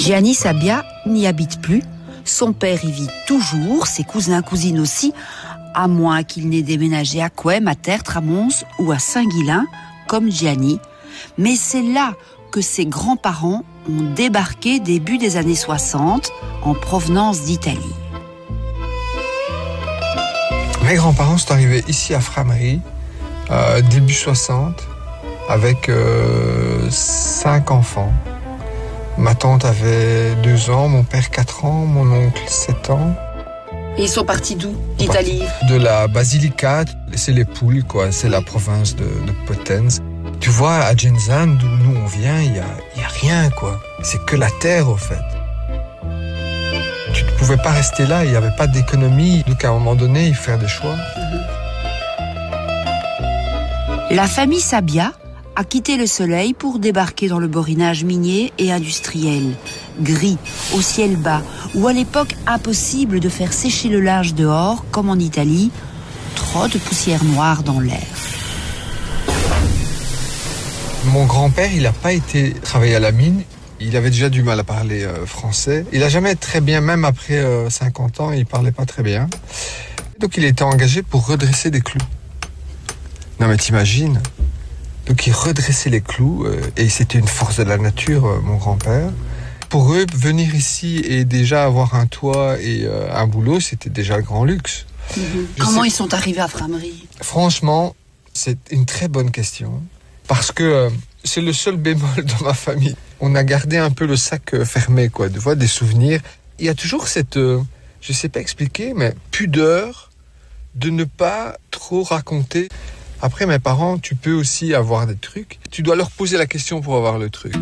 Gianni Sabia n'y habite plus. Son père y vit toujours, ses cousins, cousines aussi, à moins qu'il n'ait déménagé à Couëme, à Tertre, à Mons ou à Saint-Guilain, comme Gianni. Mais c'est là que ses grands-parents ont débarqué début des années 60 en provenance d'Italie. Mes grands-parents sont arrivés ici à Frameries, début 60, avec 5 enfants. Ma tante avait 2 ans, mon père 4 ans, mon oncle 7 ans. Et ils sont partis d'où, d'Italie? De la Basilicate, c'est les Pouilles, quoi. C'est la province de Potenza. Tu vois, à Genzano, d'où nous on vient, il y a rien, quoi. C'est que la terre, au fait. Tu ne pouvais pas rester là, il n'y avait pas d'économie. Donc à un moment donné, il faut faire des choix. La famille Sabia a quitté le soleil pour débarquer dans le borinage minier et industriel. Gris, au ciel bas, où à l'époque impossible de faire sécher le linge dehors, comme en Italie, trop de poussière noire dans l'air. Mon grand-père, il n'a pas été travailler à la mine. Il avait déjà du mal à parler français. Il n'a jamais très bien, même après 50 ans, il ne parlait pas très bien. Donc il était engagé pour redresser des clous. Non mais t'imagines? Donc il redressait les clous et c'était une force de la nature, mon grand-père. Pour eux, venir ici et déjà avoir un toit et un boulot, c'était déjà le grand luxe. Comment ils sont arrivés à Frameries? Franchement, c'est une très bonne question. Parce que c'est le seul bémol dans ma famille. On a gardé un peu le sac fermé, quoi. Tu vois, des souvenirs. Il y a toujours cette, je sais pas expliquer, mais pudeur de ne pas trop raconter. Après, mes parents, tu peux aussi avoir des trucs. Tu dois leur poser la question pour avoir le truc.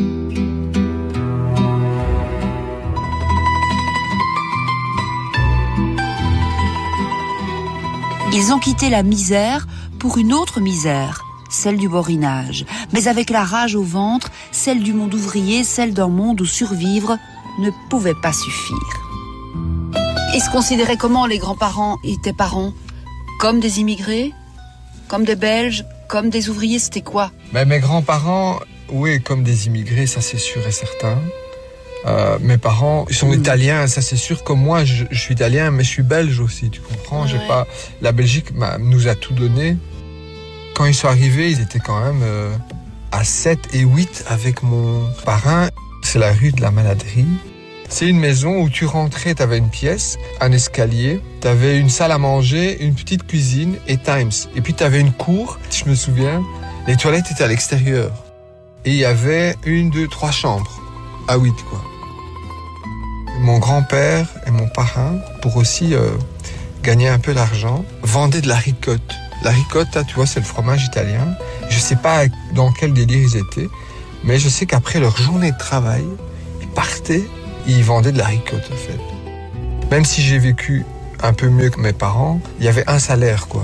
Ils ont quitté la misère pour une autre misère, celle du borinage. Mais avec la rage au ventre, celle du monde ouvrier, celle d'un monde où survivre ne pouvait pas suffire. Ils se considéraient comment, les grands-parents et tes parents? Comme des immigrés? Comme des Belges? Comme des ouvriers? C'était quoi? Ben, mes grands-parents, oui, comme des immigrés, ça c'est sûr et certain. Mes parents, ils sont italiens, ça c'est sûr. Comme moi, je suis italien, mais je suis belge aussi, tu comprends? J'ai pas... La Belgique nous a tout donné. Quand ils sont arrivés, ils étaient quand même à 7 et 8 avec mon parrain. C'est la rue de la Maladerie. C'est une maison où tu rentrais, tu avais une pièce, un escalier, tu avais une salle à manger, une petite cuisine et Times. Et puis tu avais une cour, je me souviens, les toilettes étaient à l'extérieur. Et il y avait 1, 2, 3 chambres, à 8 quoi. Mon grand-père et mon parrain, pour aussi gagner un peu d'argent, vendaient de la ricotte. La ricotta, tu vois, c'est le fromage italien. Je sais pas dans quel délire ils étaient, mais je sais qu'après leur journée de travail, ils partaient. Ils vendaient de la ricotte, en fait. Même si j'ai vécu un peu mieux que mes parents, il y avait un salaire, quoi.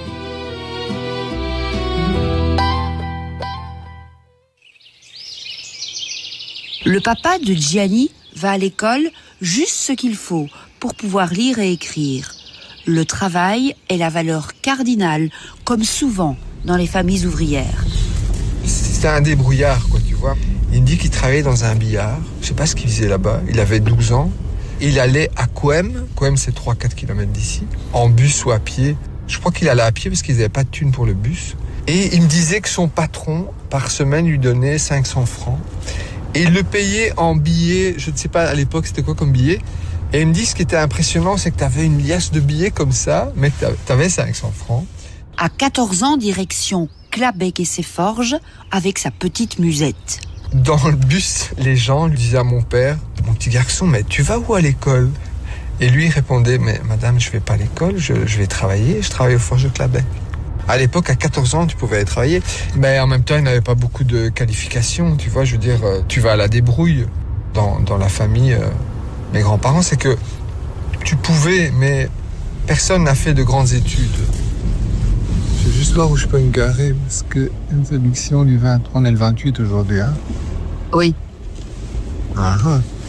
Le papa de Gianni va à l'école juste ce qu'il faut pour pouvoir lire et écrire. Le travail est la valeur cardinale, comme souvent dans les familles ouvrières. C'était un débrouillard, quoi, tu vois. Il me dit qu'il travaillait dans un billard. Je sais pas ce qu'il faisait là-bas. Il avait 12 ans. Il allait à Couëme. Couëme, c'est 3-4 km d'ici. En bus ou à pied. Je crois qu'il allait à pied parce qu'ils n'avaient pas de thune pour le bus. Et il me disait que son patron, par semaine, lui donnait 500 francs. Et il le payait en billets. Je ne sais pas à l'époque c'était quoi comme billet. Et il me dit ce qui était impressionnant, c'est que tu avais une liasse de billets comme ça, mais tu avais 500 francs. À 14 ans, direction Clabec et ses forges avec sa petite musette. Dans le bus, les gens lui disaient à mon père, mon petit garçon, mais tu vas où à l'école? Et lui il répondait, mais madame, je vais pas à l'école, je vais travailler, je travaille aux forges de Clabec. À l'époque, à 14 ans, tu pouvais aller travailler. Mais en même temps, il n'avait pas beaucoup de qualifications, tu vois, je veux dire, tu vas à la débrouille. Dans la famille, mes grands-parents, c'est que tu pouvais, mais personne n'a fait de grandes études. Je vais juste voir où je peux me garer, parce que l'introduction du 23, on est le 28 aujourd'hui, hein? Oui. Ah.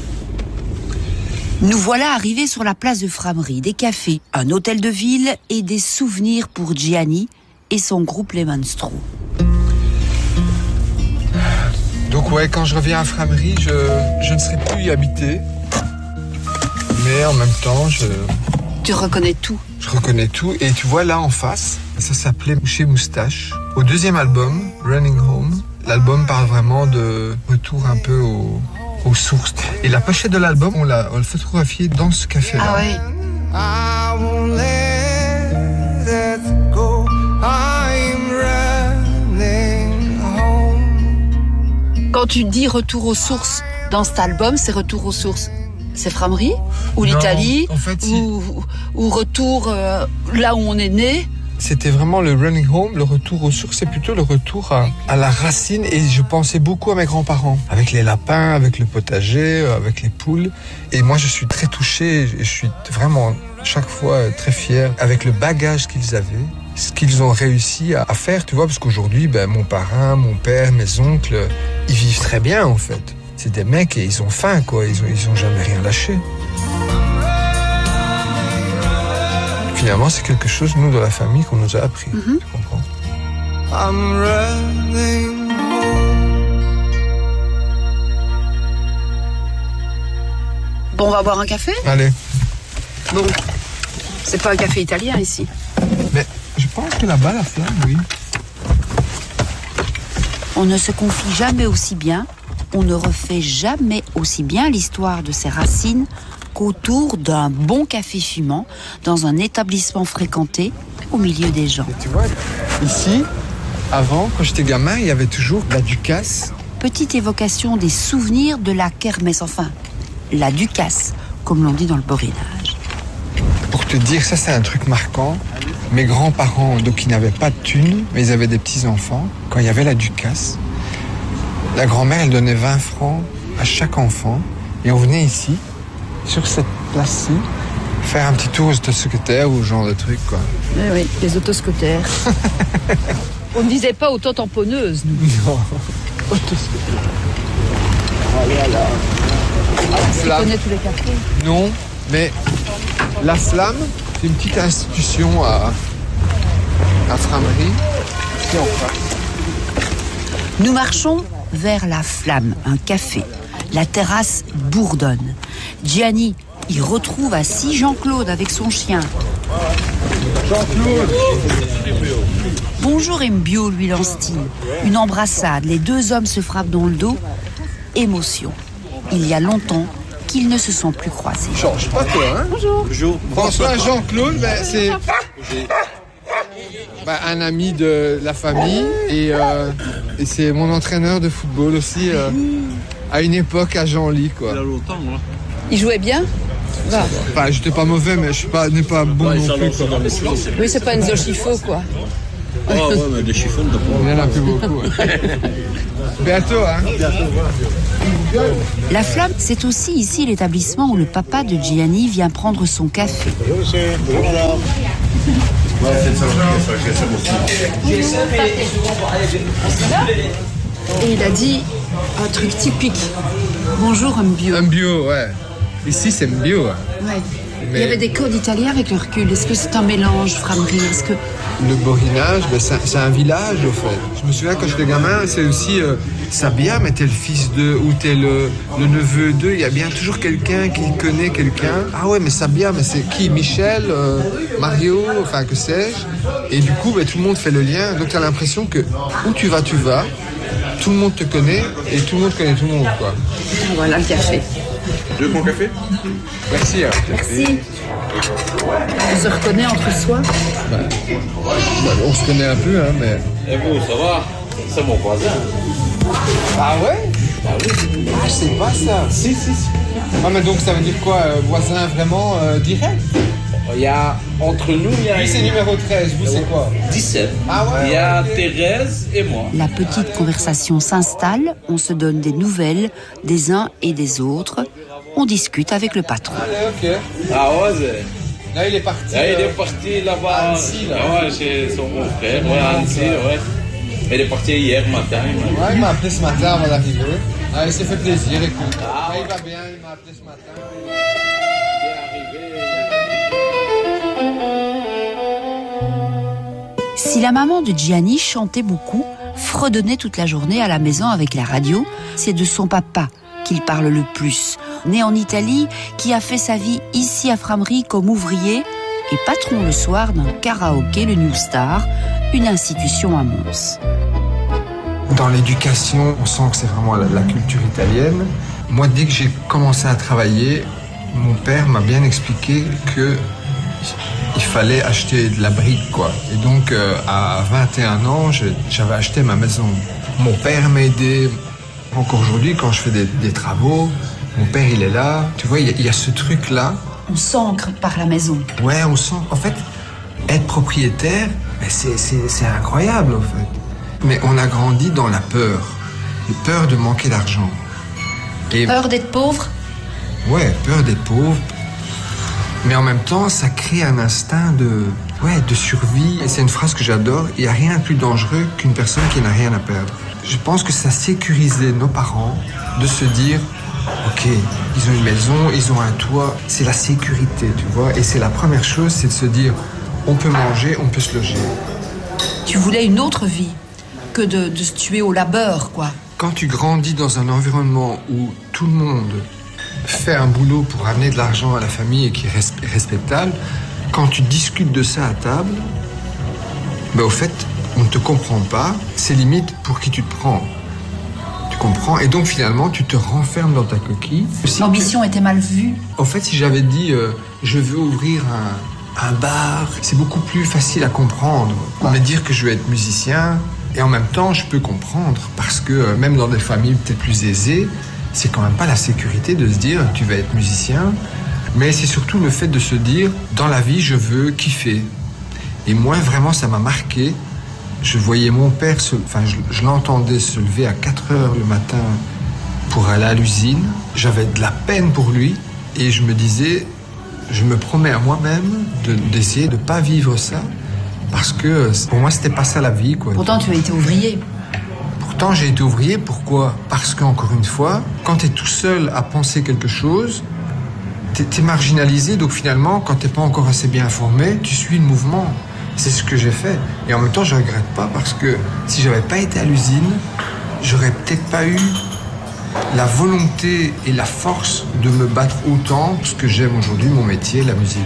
Nous voilà arrivés sur la place de Frameries, des cafés, un hôtel de ville et des souvenirs pour Gianni et son groupe Les Monstros. Donc Donc ouais, quand je reviens à Frameries, je ne serai plus y habiter. Mais en même temps, Tu reconnais tout. je reconnais tout. Et tu vois là en face, ça s'appelait Chez Moustache. Au deuxième album, Running Home, l'album parle vraiment de retour un peu aux sources. Et la pochette de l'album, on l'a photographiée dans ce café-là. Ah oui. I won't let it go. I'm running home. Quand tu dis retour aux sources dans cet album, c'est retour aux sources. C'est Frameries ou Non, l'Italie en fait, ou retour là où on est né. C'était vraiment le running home, le retour aux sources, c'est plutôt le retour à la racine. Et je pensais beaucoup à mes grands-parents, avec les lapins, avec le potager, avec les poules. Et moi, je suis très touché, et je suis vraiment chaque fois très fier avec le bagage qu'ils avaient, ce qu'ils ont réussi à faire, tu vois, parce qu'aujourd'hui, mon parrain, mon père, mes oncles, ils vivent très bien en fait. C'est des mecs et ils ont faim, quoi. Ils ont jamais rien lâché. Finalement, c'est quelque chose, nous, de la famille, qu'on nous a appris. Tu comprends? I'm running home. Bon, on va boire un café? Allez. Bon, c'est pas un café italien ici. Mais je pense que là-bas, la flamme, oui. On ne se confie jamais aussi bien, on ne refait jamais aussi bien l'histoire de ses racines qu'autour d'un bon café fumant dans un établissement fréquenté au milieu des gens. Et tu vois, ici, avant, quand j'étais gamin, il y avait toujours la Ducasse. Petite évocation des souvenirs de la kermesse, enfin, la Ducasse, comme l'on dit dans le borinage. Pour te dire, ça c'est un truc marquant. Mes grands-parents, donc ils n'avaient pas de thunes, mais ils avaient des petits-enfants. Quand il y avait la Ducasse, la grand-mère, elle donnait 20 francs à chaque enfant. Et on venait ici, sur cette place-ci, faire un petit tour aux autoscooters ou ce genre de truc, quoi. Oui, les autoscooters. On ne disait pas auto-tamponneuse, nous. Non. Autoscooters. Tu connais tous les cafés? Non, mais la Flamme, c'est une petite institution à Frameries, ici en face. Nous marchons vers la Flamme, un café. La terrasse bourdonne. Gianni y retrouve assis Jean-Claude avec son chien. Jean-Claude! Bonjour Mbio, lui lance-t-il. Une embrassade, les deux hommes se frappent dans le dos. Émotion. Il y a longtemps qu'ils ne se sont plus croisés. Change pas toi, hein? Bonjour. François Jean-Claude, c'est un ami de la famille et c'est mon entraîneur de football aussi à une époque à Genlis, quoi. Il y a longtemps, moi. Il jouait bien? Va. Enfin, j'étais pas mauvais, mais je n'est pas bon non plus, quoi. Oui, c'est pas une Zochifo, quoi. Ah ouais, mais des chiffons de Il y en a plus beaucoup. Bientôt, hein? La Flamme, c'est aussi ici l'établissement où le papa de Gianni vient prendre son café. Et il a dit un truc typique. Bonjour, Mbio. Un bio, ouais. Ici, c'est un bio. Ouais. Mais Il y avait des codes italiens avec le recul. Est-ce que c'est un mélange, Frameries? Est-ce que... le borinage, c'est un village, au fait. Je me souviens, quand j'étais gamin, c'est aussi Sabia, mais t'es le fils de, ou t'es le neveu d'eux. Il y a bien toujours quelqu'un qui connaît quelqu'un. Ah ouais, mais Sabia, mais c'est qui? Michel, Mario, enfin, que sais-je. Et du coup, tout le monde fait le lien. Donc, t'as l'impression que où tu vas. Tout le monde te connaît et tout le monde connaît tout le monde, quoi. Voilà le café. Deux bons cafés? Merci. Merci. On se reconnaît entre soi? On se connaît un peu, hein, mais... Et vous, ça va? C'est mon voisin. Ah ouais? Ah oui. Ah, je sais pas ça. Si. Ah, mais donc ça veut dire quoi? Voisin vraiment direct? Il y a, entre nous, il y a... Lui, c'est numéro 13. Vous, c'est quoi? 17. Ah ouais? Il y a Thérèse et moi. La petite conversation s'installe, on se donne des nouvelles des uns et des autres. On discute avec le patron. Allez, ok. Ah ouais, Là, il est parti. là, il est parti là-bas. à Annecy, là. Ah ouais, chez son beau frère. Ouais, à Annecy, ouais. Il est parti hier matin. Ouais, il m'a appelé ce matin avant d'arriver. Ah, il s'est fait plaisir, écoute. Ah, il va bien, il m'a appelé ce matin. Si la maman de Gianni chantait beaucoup, fredonnait toute la journée à la maison avec la radio. C'est de son papa qu'il parle le plus. Né en Italie, qui a fait sa vie ici à Frameries comme ouvrier et patron le soir d'un karaoké, le New Star, une institution à Mons. Dans l'éducation, on sent que c'est vraiment la culture italienne. Moi, dès que j'ai commencé à travailler, mon père m'a bien expliqué que il fallait acheter de la brique, quoi. Et donc, à 21 ans, j'avais acheté ma maison. Mon père m'a aidé. Encore aujourd'hui, quand je fais des travaux, mon père, il est là. Tu vois, il y a ce truc-là. On s'ancre par la maison. Ouais, on sent. En fait, être propriétaire, c'est incroyable, en fait. Mais on a grandi dans la peur. La peur de manquer d'argent. Et peur d'être pauvre? Ouais, peur d'être pauvre. Mais en même temps, ça crée un instinct de survie. Et c'est une phrase que j'adore. Il n'y a rien de plus dangereux qu'une personne qui n'a rien à perdre. Je pense que ça sécurisait nos parents de se dire, ok, ils ont une maison, ils ont un toit. C'est la sécurité, tu vois. Et c'est la première chose, c'est de se dire, on peut manger, on peut se loger. Tu voulais une autre vie que de se tuer au labeur, quoi. Quand tu grandis dans un environnement où tout le monde fait un boulot pour amener de l'argent à la famille et qui est respectable, quand tu discutes de ça à table, au fait, on ne te comprend pas, c'est limite pour qui tu te prends. Tu comprends? Et donc finalement, tu te renfermes dans ta coquille. L'ambition était mal vue. En fait, si j'avais dit je veux ouvrir un bar, c'est beaucoup plus facile à comprendre. Mais dire que je veux être musicien, et en même temps, je peux comprendre, parce que même dans des familles peut-être plus aisées, c'est quand même pas la sécurité de se dire tu vas être musicien, mais c'est surtout le fait de se dire dans la vie, je veux kiffer. Et moi, vraiment, ça m'a marqué. Je voyais mon père, je l'entendais se lever à 4 heures le matin pour aller à l'usine. J'avais de la peine pour lui et je me disais, je me promets à moi-même d'essayer de ne pas vivre ça parce que pour moi, c'était pas ça la vie, quoi. Pourtant, tu as été ouvrier. Pourtant, j'ai été ouvrier. Pourquoi? Parce qu'encore une fois, quand tu es tout seul à penser quelque chose, t'es marginalisé. Donc finalement, quand t'es pas encore assez bien informé, tu suis le mouvement. C'est ce que j'ai fait. Et en même temps, je regrette pas parce que si j'avais pas été à l'usine, j'aurais peut-être pas eu la volonté et la force de me battre autant pour ce que j'aime aujourd'hui, mon métier, la musique.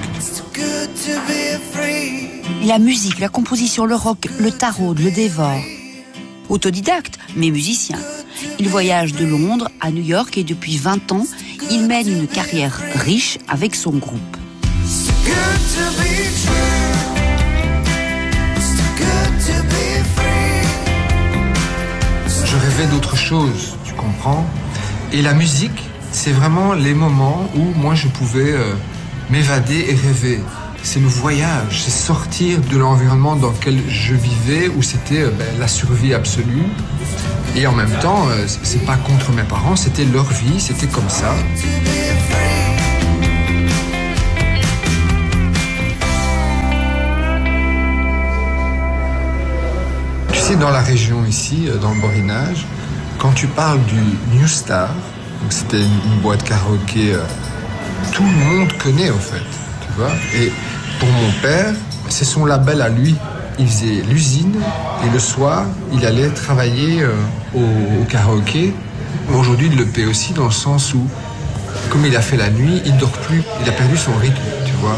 La musique, la composition, le rock, le tarot, le dévore. Autodidacte, mais musicien. Il voyage de Londres à New York et depuis 20 ans, il mène une carrière riche avec son groupe. Je rêvais d'autre chose, tu comprends? Et la musique, c'est vraiment les moments où moi je pouvais m'évader et rêver. C'est le voyage, c'est sortir de l'environnement dans lequel je vivais, où c'était la survie absolue. Et en même temps, c'est pas contre mes parents, c'était leur vie, c'était comme ça. Tu sais, dans la région ici, dans le Borinage, quand tu parles du New Star, donc c'était une boîte karaoké, tout le monde connaît en fait, tu vois. Et pour mon père, c'est son label à lui. Il faisait l'usine et le soir, il allait travailler au karaoké. Aujourd'hui, il le paie aussi dans le sens où, comme il a fait la nuit, il ne dort plus. Il a perdu son rythme, tu vois.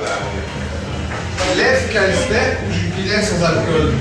Sans alcool.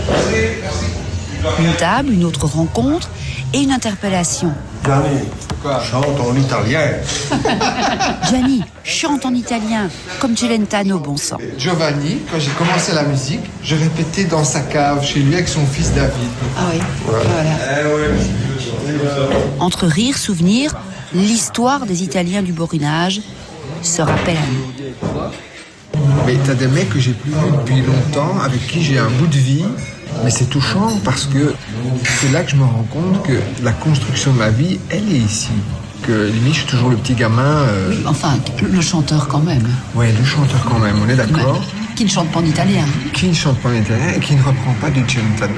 Une table, une autre rencontre et une interpellation. Gianni, chante en italien. Gianni chante en italien, comme Celentano, bon sang. Giovanni, quand j'ai commencé la musique, je répétais dans sa cave, chez lui, avec son fils David. Ah oui, voilà. Entre rire, souvenir, l'histoire des Italiens du Borinage se rappelle à nous. Mais t'as des mecs que j'ai plus vus depuis longtemps, avec qui j'ai un bout de vie. Mais c'est touchant parce que c'est là que je me rends compte que la construction de ma vie, elle est ici. Que limite, je suis toujours le petit gamin. Oui, enfin, le chanteur quand même. Ouais, le chanteur quand même, on est d'accord. Qui ne chante pas en italien. Qui ne chante pas en italien et qui ne reprend pas du Celentano.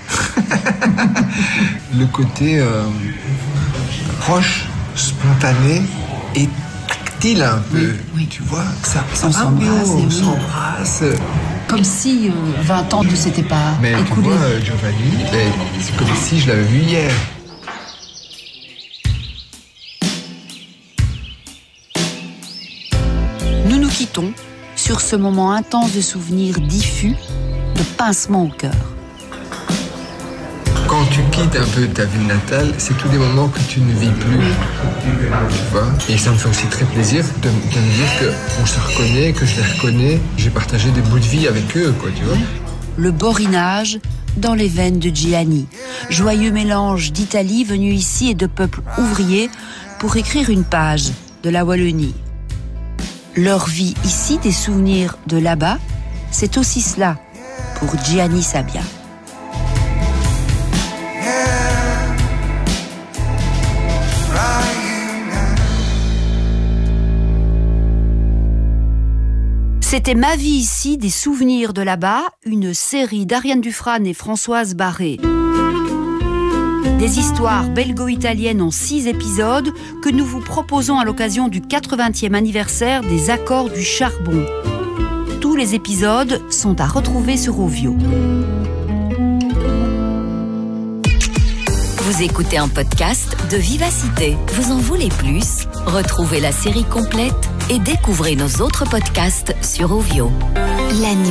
Le côté proche, spontané et tactile un peu. Oui. Tu vois, ça on s'embrasse. on s'embrasse. Comme si 20 ans ne s'étaient pas Mais écoulés. tu vois, Giovanni, c'est comme si je l'avais vu hier. Nous nous quittons sur ce moment intense de souvenirs diffus, de pincement au cœur. Quand tu quittes un peu ta ville natale, c'est tous des moments que tu ne vis plus. Tu vois? Et ça me fait aussi très plaisir de me dire qu'on se reconnaît, que je les reconnais. J'ai partagé des bouts de vie avec eux, quoi, tu vois. Le borinage dans les veines de Gianni. Joyeux mélange d'Italie venue ici et de peuples ouvriers pour écrire une page de la Wallonie. Leur vie ici, des souvenirs de là-bas, c'est aussi cela pour Gianni Sabia. C'était Ma vie ici, des souvenirs de là-bas, une série d'Ariane Dufrane et Françoise Barré. Des histoires belgo-italiennes en 6 épisodes que nous vous proposons à l'occasion du 80e anniversaire des Accords du Charbon. Tous les épisodes sont à retrouver sur Ovio. Vous écoutez un podcast de Vivacité. Vous en voulez plus? Retrouvez la série complète et découvrez nos autres podcasts sur Ovio.